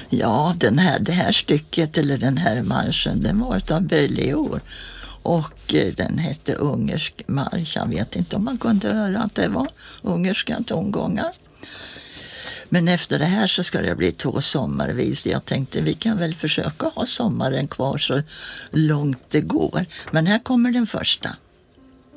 Ja, det här stycket eller den här marschen, den var av Berlioz. Och den hette Ungersk marsch. Jag vet inte om man kunde höra att det var ungerska tongångar. Men efter det här så ska det bli 2 sommarvis. Jag tänkte vi kan väl försöka ha sommaren kvar så långt det går. Men här kommer den första.